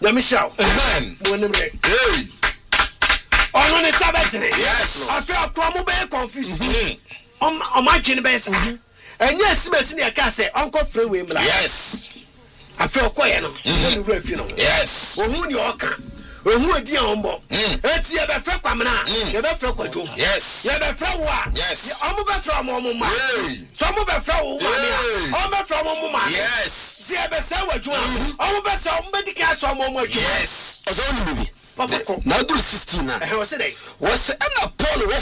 Na Michelle. Amen. Bonimre. Hey. Ono ne sabatene. Yes. Afi akwa mo be confused. O ma dwene be sa. Enya simasi ne aka say onko freeway mla. Yes. Afi okoye no. No wura fi no. Yes. Ohun ni oka. Ohun adi an ombo. Eti e be fe kwamna. E be fe kwadwo. Yes. E be fe wo a. Yes. Omo be fe omo ma. So omo be fe wo ma me. Omo be fe omo ma. Yes. Si e be se wadwo a. Omo be se omo be dika so omo wadwo. Yes. Ozo ni bibi. Papa ko. Na do 16 na. What's it? Was ana Paul